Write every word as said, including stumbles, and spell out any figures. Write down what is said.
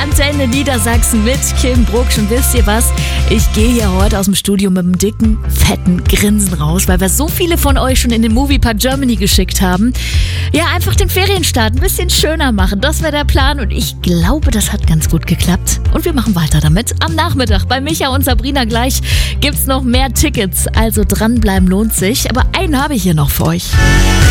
Antenne Niedersachsen mit Kim Brucksch. Und wisst ihr was? Ich gehe hier heute aus dem Studio mit einem dicken, fetten Grinsen raus, weil wir so viele von euch schon in den Moviepark Germany geschickt haben. Ja, einfach den Ferienstart ein bisschen schöner machen. Das wäre der Plan und ich glaube, das hat ganz gut geklappt. Und wir machen weiter damit. Am Nachmittag bei Micha und Sabrina gleich gibt's noch mehr Tickets. Also dranbleiben lohnt sich. Aber einen habe ich hier noch für euch.